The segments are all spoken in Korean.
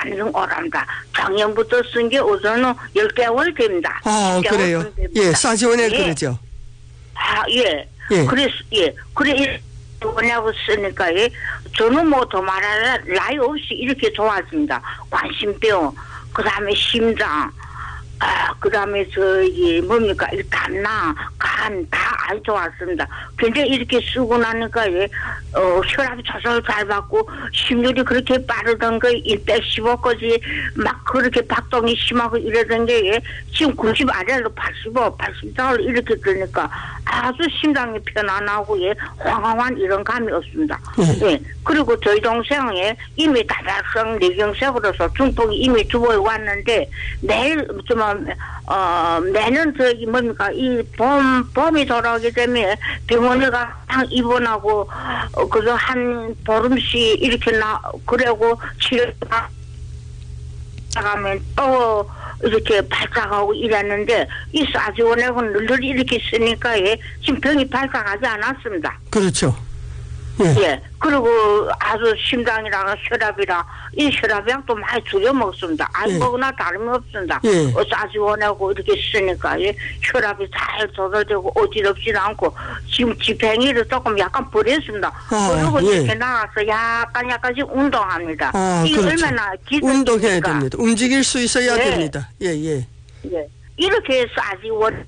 반응 오랍니다. 작년부터 쓴 게 우선은 10개월 됩니다. 아, 그래요. 예, 사지원에 예. 그러죠. 아, 예. 예. 그래서, 예. 그래, 뭐냐고 쓰니까, 예. 저는 뭐 더 말할 나이 없이 이렇게 좋았습니다. 관심병, 그 다음에 심장, 그 다음에 뭡니까, 이 간 다 아주 좋았습니다. 근데 이렇게 쓰고 나니까, 예, 혈압이 조절 잘 받고, 심률이 그렇게 빠르던 거, 115까지 막 그렇게 박동이 심하고 이러던 게, 예, 지금 90 아래로 85, 84로 이렇게 되니까 아주 심장이 편안하고, 예, 황황한 이런 감이 없습니다. 예. 그리고 저희 동생이 이미 다발성 뇌경색으로서 중풍이 이미 2번 왔는데, 내일, 내년 뭡니까, 봄이 돌아오기 때문에 병원에 가 입원하고, 그저 한 보름씩 이렇게 그러고 치료가 가면 또 이렇게 발작하고 이랬는데, 이 사지원액은 늘 이렇게 쓰니까, 예, 지금 병이 발작하지 않았습니다. 그렇죠. 예. 예. 그리고 아주 심장이랑 혈압이랑 이 혈압약도 많이 줄여 먹습니다. 안 예. 먹으나 다름없습니다. 예. 사지원하고 이렇게 쓰니까, 예, 혈압이 잘 조절되고 어지럽지도 않고 지금 집행일을 조금 약간 버렸습니다. 그리고 예. 이렇게 나가서 약간씩 운동합니다. 이게 그렇죠. 얼마나 운동해야 됩니다. 움직일 수 있어야 예. 됩니다. 예, 예. 예. 이렇게 사지원을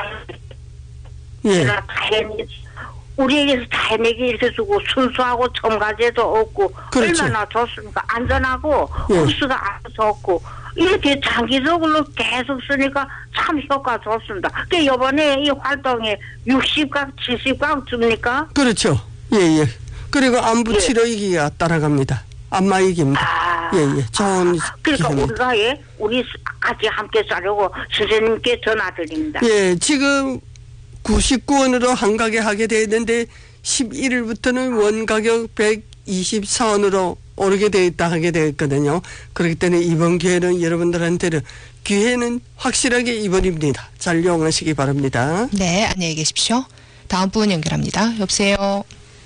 예. 다행히 우리에게서 다행하게 이렇게 주고 순수하고 첨가제도 없고 그렇죠. 얼마나 좋습니까? 안전하고 예. 흡수가 아주 좋고 이렇게 장기적으로 계속 쓰니까 참 효과 좋습니다. 그 이번에 이 활동에 60각 70각 줍니까? 그렇죠. 예, 예. 그리고 안부 예. 치료이기가 따라갑니다. 안마이기입니다. 예, 예. 좋은 그러니까 기회입니다. 우리가, 예, 우리 같이 함께 싸려고 선생님께 전화드립니다. 예, 지금 99원으로 한 가게 하게 되어 있는데 11일부터는 원 가격 124원으로 오르게 되어 있다 하게 되어 있거든요. 그렇기 때문에 이번 기회는 여러분들한테는 기회는 확실하게 이번입니다. 잘 이용하시기 바랍니다. 네, 안녕히 계십시오. 다음 분 연결합니다. 여보세요.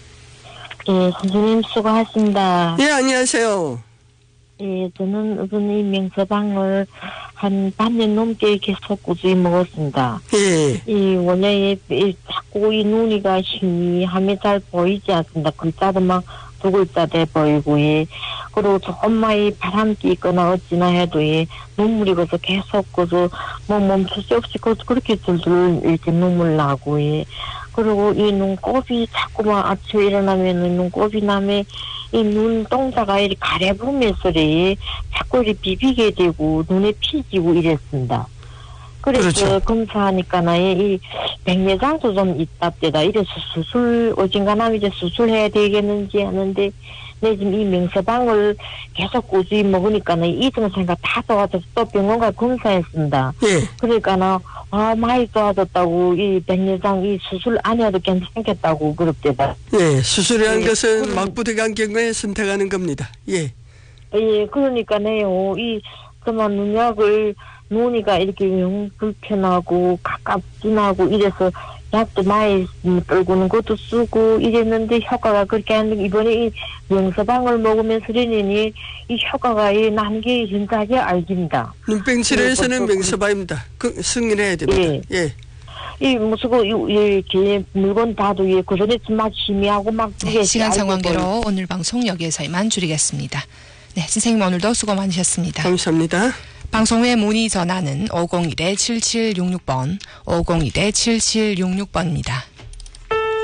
예, 선생님 수고하십니다. 예, 안녕하세요. 예, 저는 우선 이 명서방을 한 반년 넘게 계속 꾸준히 먹었습니다. 예. 이 원래 자꾸 이 눈이가 희미함이 잘 보이지 않습니다. 글자도 막 두 글자 돼 보이고, 예. 그리고 조금만 이 바람기 있거나 어찌나 해도, 예, 눈물이 거서 계속 거서 뭐 멈출 수 없이 그렇게 줄줄 이렇게 눈물 나고, 예. 그리고 이 눈곱이 자꾸만 아침에 일어나면은 눈곱이 나면 이 눈동자가 이렇게 가려보면서 자꾸 이렇게 비비게 되고 눈에 피지고 이랬습니다. 그래서 그렇죠. 검사하니까 이 백내장도 좀 있답니다. 이래서 어딘가나 이제 수술해야 되겠는지 하는데, 내 지금 이 명서방을 계속 꾸준히 먹으니까 이증상가 다 좋아져서 또 병원 가 검사했습니다. 예. 그러니까 많이 좋아졌다고, 이 백내장 이 수술 안 해도 괜찮겠다고 그럽대다. 예, 수술이라는 예, 것은 막부득이한 경우에 선택하는 겁니다. 예. 예, 그러니까네요. 그만 눈이가 이렇게 영 불편하고 가깝진하고 이래서 약도 많이 떨구는 것도 쓰고 이랬는데 효과가 그렇게 안 되고, 이번에 이 명서방을 먹으면서는 이 효과가 나는 게 현저하게 알깁니다. 눈병 치료에서는 명서바입니다. 승인해야 됩니다. 예. 이 무슨 이렇게 물건 다도 그전에 막 희미하고 막 네, 시간 상관계로 오늘 방송 여기에서 이만 줄이겠습니다. 네, 선생님 오늘도 수고 많으셨습니다. 감사합니다. 방송 후에 문의 전화는 501-7766번, 501-7766번입니다.